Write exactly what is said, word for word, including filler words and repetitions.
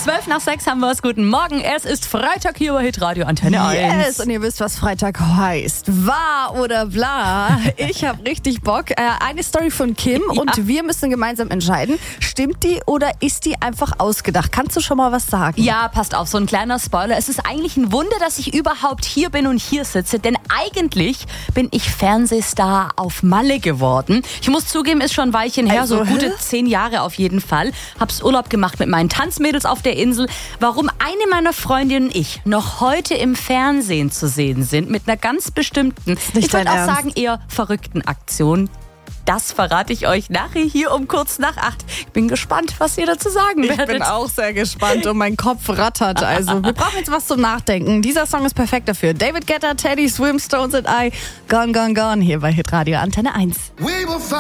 Zwölf nach sechs haben wir es. Guten Morgen. Es ist Freitag hier bei Hitradio Antenne eins. Yes, und ihr wisst, was Freitag heißt. Wahr oder bla. Ich habe richtig Bock. Äh, eine Story von Kim Ja. und wir müssen gemeinsam entscheiden, stimmt die oder ist die einfach ausgedacht? Kannst du schon mal was sagen? Ja, passt auf, so ein kleiner Spoiler. Es ist eigentlich ein Wunder, dass ich überhaupt hier bin und hier sitze, denn eigentlich bin ich Fernsehstar auf Malle geworden. Ich muss zugeben, ist schon ein Weilchen her, Also, so gute hä? zehn Jahre auf jeden Fall. Hab's Urlaub gemacht mit meinen Tanzmädels auf der Insel. Warum eine meiner Freundinnen und ich noch heute im Fernsehen zu sehen sind, mit einer ganz bestimmten, nicht ich würde dein auch Ernst. sagen, eher verrückten Aktion. Das verrate ich euch nachher hier um kurz nach acht. Ich bin gespannt, was ihr dazu sagen Ich werdet. bin auch sehr gespannt und mein Kopf rattert. Also wir brauchen jetzt was zum Nachdenken. Dieser Song ist perfekt dafür. David Guetta, Teddy, Swim, Stones and I, Gone, Gone, Gone hier bei Hitradio Antenne eins.